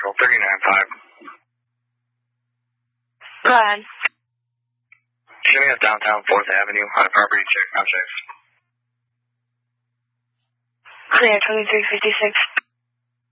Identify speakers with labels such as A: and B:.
A: Central 39.5.
B: Go ahead.
A: Show me up downtown 4th Avenue on a property check on checks.
B: Clear, 2356.